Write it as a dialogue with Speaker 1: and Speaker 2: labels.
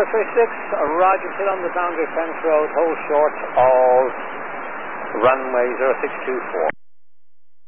Speaker 1: 436, Roger, still on the boundary fence road, hold short, all runway 0624.